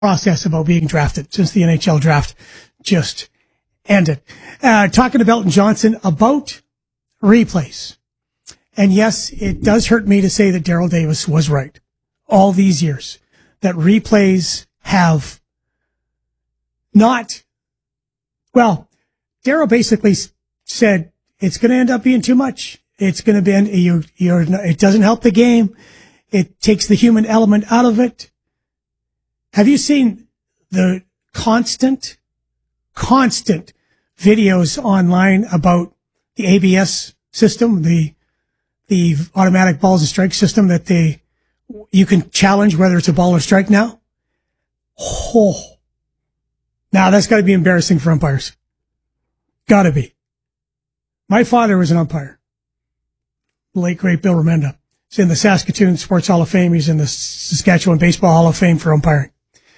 process about being drafted since the NHL draft just ended. Talking to Belton Johnson about replays. And yes, it does hurt me to say that Daryl Davis was right all these years, that replays have not, well, Daryl basically said it's going to end up being too much. It's going to be, it doesn't help the game. It takes the human element out of it. Have you seen the constant videos online about the ABS system, the automatic balls and strike system that you can challenge whether it's a ball or strike now? Oh, now that's got to be embarrassing for umpires. Got to be. My father was an umpire. The late great Bill Remenda. He's in the Saskatoon Sports Hall of Fame. He's in the Saskatchewan Baseball Hall of Fame for umpiring.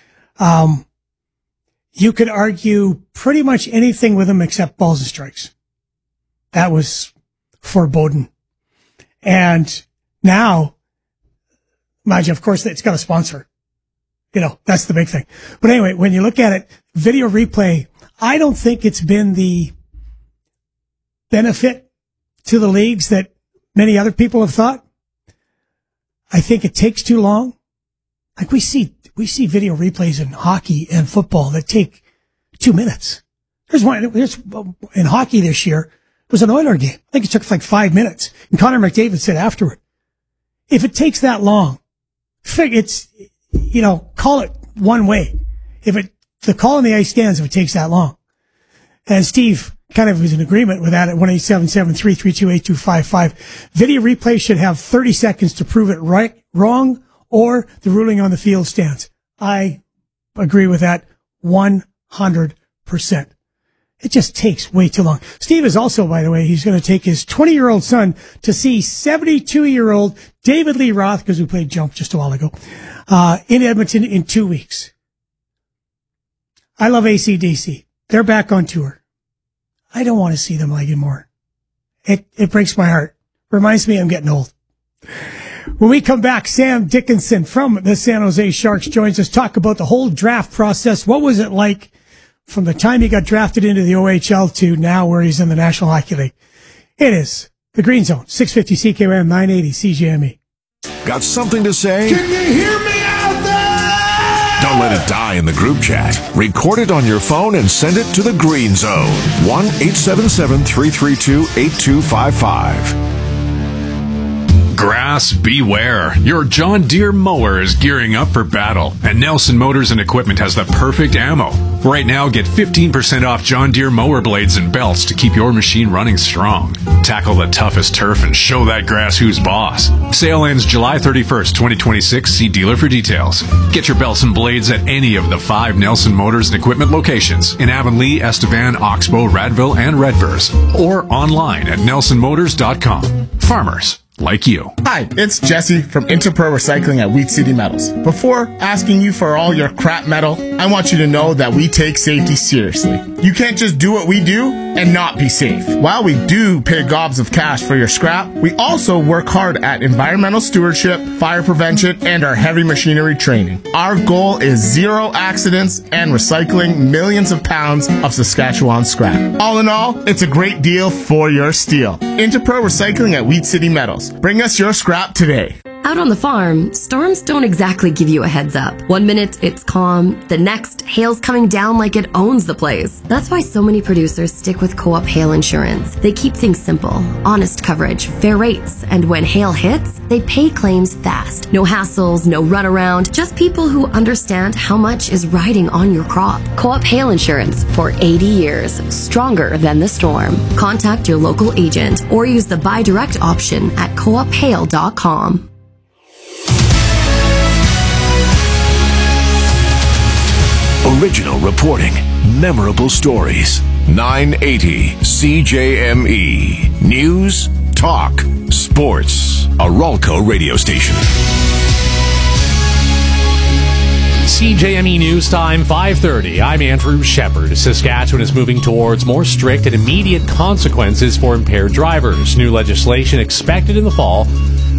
You could argue pretty much anything with him except balls and strikes. That was foreboding. And now, mind you, of course, it's got a sponsor. You know, that's the big thing. But anyway, when you look at it, video replay, I don't think it's been the benefit to the leagues that many other people have thought. I think it takes too long. Like we see video replays in hockey and football that take 2 minutes. There's in hockey this year, it was an Oiler game. I think it took like 5 minutes. And Connor McDavid said afterward, if it takes that long, call it one way. The call on the ice stands if it takes that long. And Steve kind of was in agreement with that at 1-877-332-8255. Video replay should have 30 seconds to prove it right, wrong, or the ruling on the field stands. I agree with that 100%. It just takes way too long. Steve is also, by the way, he's going to take his 20-year-old son to see 72-year-old David Lee Roth, because we played Jump just a while ago, in Edmonton in 2 weeks. I love AC/DC. They're back on tour. I don't want to see them like anymore. It breaks my heart. Reminds me I'm getting old. When we come back, Sam Dickinson from the San Jose Sharks joins us, talk about the whole draft process. What was it like from the time he got drafted into the OHL to now where he's in the National Hockey League? It is the Green Zone, 650 CKOM, 980 CJME. Got something to say? Can you hear me out there? Don't let it die in the group chat. Record it on your phone and send it to the Green Zone. 1-877-332-8255. Grass beware. Your John Deere mower is gearing up for battle, and Nelson Motors and Equipment has the perfect ammo. Right now, get 15% off John Deere mower blades and belts to keep your machine running strong. Tackle the toughest turf and show that grass who's boss. Sale ends July 31st, 2026. See dealer for details. Get your belts and blades at any of the 5 Nelson Motors and Equipment locations in Avonlea, Estevan, Oxbow, Radville, and Redvers, or online at nelsonmotors.com. Farmers like you. Hi, it's Jesse from Interpro Recycling at Wheat City Metals. Before asking you for all your crap metal, I want you to know that we take safety seriously. You can't just do what we do and not be safe. While we do pay gobs of cash for your scrap, we also work hard at environmental stewardship, fire prevention, and our heavy machinery training. Our goal is 0 accidents and recycling millions of pounds of Saskatchewan scrap. All in all, it's a great deal for your steel. Interpro Recycling at Wheat City Metals. Bring us your scrap today. Out on the farm, storms don't exactly give you a heads up. 1 minute, it's calm. The next, hail's coming down like it owns the place. That's why so many producers stick with Co-op Hail Insurance. They keep things simple, honest coverage, fair rates, and when hail hits, they pay claims fast. No hassles, no runaround, just people who understand how much is riding on your crop. Co-op Hail Insurance for 80 years, stronger than the storm. Contact your local agent or use the buy direct option at coophail.com. Original reporting, memorable stories. 980 CJME. News, talk, sports. A Ralco radio station. CJME News Time, 5:30. I'm Andrew Shepard. Saskatchewan is moving towards more strict and immediate consequences for impaired drivers. New legislation expected in the fall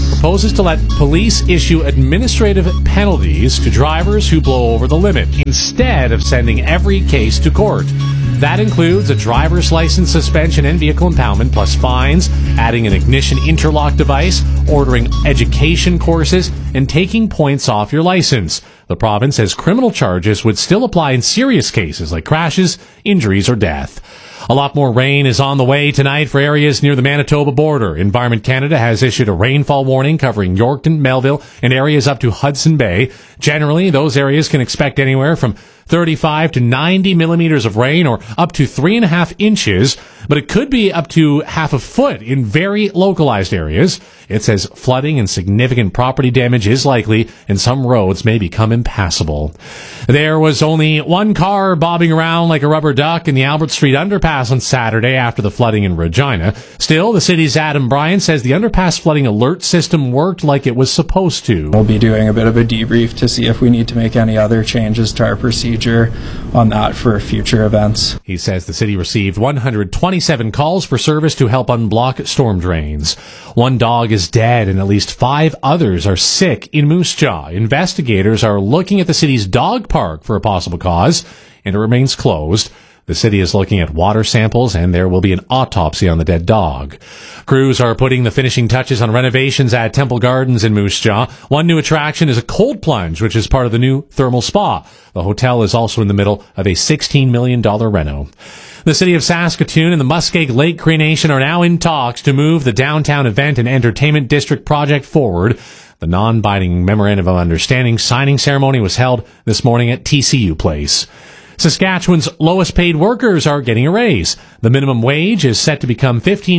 proposes to let police issue administrative penalties to drivers who blow over the limit instead of sending every case to court. That includes a driver's license suspension and vehicle impoundment, plus fines, adding an ignition interlock device, ordering education courses, and taking points off your license. The province says criminal charges would still apply in serious cases like crashes, injuries, or death. A lot more rain is on the way tonight for areas near the Manitoba border. Environment Canada has issued a rainfall warning covering Yorkton, Melville, and areas up to Hudson Bay. Generally, those areas can expect anywhere from 35 to 90 millimeters of rain, or up to 3.5 inches, but it could be up to half a foot in very localized areas. It says flooding and significant property damage is likely, and some roads may become impassable. There was only one car bobbing around like a rubber duck in the Albert Street underpass on Saturday after the flooding in Regina. Still, the city's Adam Bryan says the underpass flooding alert system worked like it was supposed to. We'll be doing a bit of a debrief to see if we need to make any other changes to our procedure on that for future events. He says the city received 127 calls for service to help unblock storm drains. One dog is dead and at least 5 others are sick in Moose Jaw. Investigators are looking at the city's dog park for a possible cause, and it remains closed. The city is looking at water samples, and there will be an autopsy on the dead dog. Crews are putting the finishing touches on renovations at Temple Gardens in Moose Jaw. One new attraction is a cold plunge, which is part of the new thermal spa. The hotel is also in the middle of a $16 million reno. The city of Saskatoon and the Muskeg Lake Cree Nation are now in talks to move the downtown event and entertainment district project forward. The non-binding memorandum of understanding signing ceremony was held this morning at TCU Place. Saskatchewan's lowest paid workers are getting a raise. The minimum wage is set to become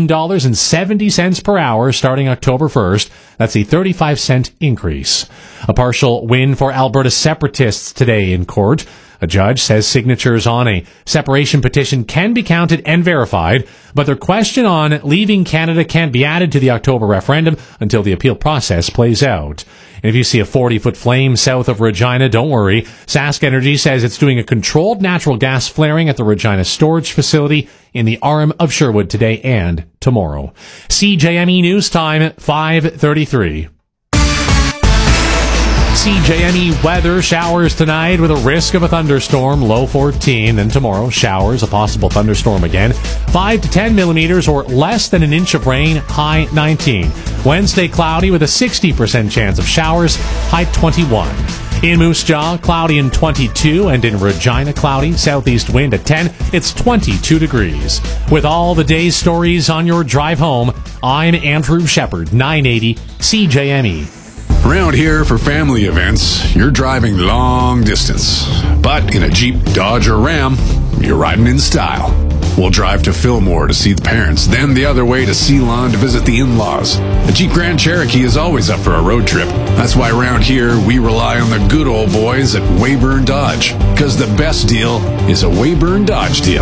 $15.70 per hour starting October 1st. That's a 35-cent increase. A partial win for Alberta separatists today in court. A judge says signatures on a separation petition can be counted and verified, but their question on leaving Canada can't be added to the October referendum until the appeal process plays out. And if you see a 40-foot flame south of Regina, don't worry. Sask Energy says it's doing a controlled natural gas flaring at the Regina storage facility in the Arm of Sherwood today and tomorrow. CJME News Time at 5:33. CJME weather, showers tonight with a risk of a thunderstorm, low 14. Then tomorrow, showers, a possible thunderstorm again. 5 to 10 millimeters or less than an inch of rain, high 19. Wednesday, cloudy with a 60% chance of showers, high 21. In Moose Jaw, cloudy and 22, and in Regina, cloudy, southeast wind at 10. It's 22 degrees. With all the day's stories on your drive home, I'm Andrew Shepard, 980 CJME. Around here for family events, you're driving long distance. But in a Jeep, Dodge, or Ram, you're riding in style. We'll drive to Fillmore to see the parents, then the other way to Ceylon to visit the in-laws. The Jeep Grand Cherokee is always up for a road trip. That's why around here, we rely on the good old boys at Weyburn Dodge. Because the best deal is a Weyburn Dodge deal.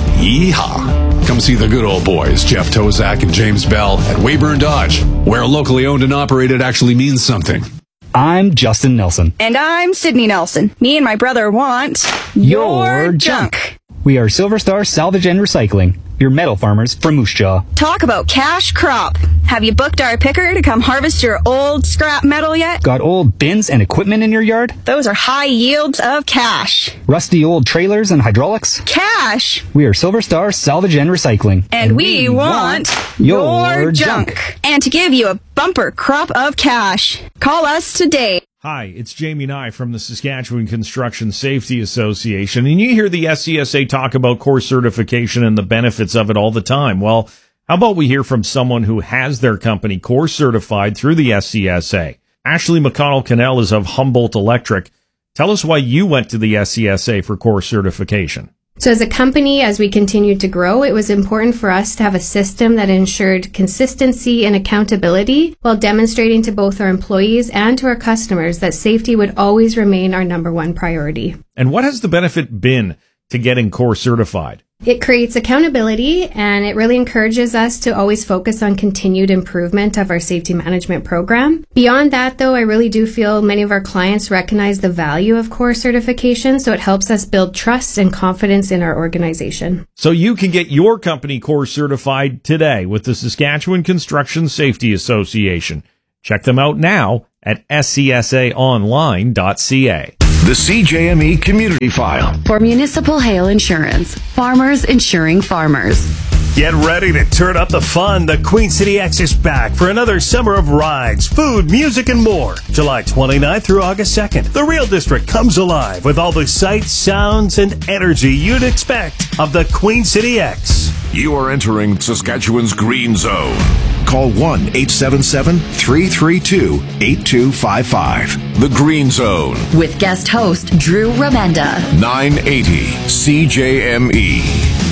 Yeehaw! Come see the good old boys, Jeff Tozak and James Bell at Weyburn Dodge, where locally owned and operated actually means something. I'm Justin Nelson. And I'm Sydney Nelson. Me and my brother want your junk. We are Silver Star Salvage and Recycling, your metal farmers from Moose Jaw. Talk about cash crop. Have you booked our picker to come harvest your old scrap metal yet? Got old bins and equipment in your yard? Those are high yields of cash. Rusty old trailers and hydraulics? Cash. We are Silver Star Salvage and Recycling. And we want your junk. And to give you a bumper crop of cash. Call us today. Hi, it's Jamie Nye from the Saskatchewan Construction Safety Association, and you hear the SCSA talk about core certification and the benefits of it all the time. Well, how about we hear from someone who has their company core certified through the SCSA? Ashley McConnell-Cannell is of Humboldt Electric. Tell us why you went to the SCSA for core certification. So as a company, as we continued to grow, it was important for us to have a system that ensured consistency and accountability while demonstrating to both our employees and to our customers that safety would always remain our number one priority. And what has the benefit been to getting core certified? It creates accountability, and it really encourages us to always focus on continued improvement of our safety management program. Beyond that, though, I really do feel many of our clients recognize the value of core certification, so it helps us build trust and confidence in our organization. So you can get your company core certified today with the Saskatchewan Construction Safety Association. Check them out now at scsaonline.ca. The CJME Community File. For municipal hail insurance, farmers insuring farmers. Get ready to turn up the fun. The Queen City X is back for another summer of rides, food, music, and more. July 29th through August 2nd. The Real District comes alive with all the sights, sounds, and energy you'd expect of the Queen City X. You are entering Saskatchewan's Green Zone. Call 1-877-332-8255. The Green Zone. With guest host Drew Remenda. 980 CJME.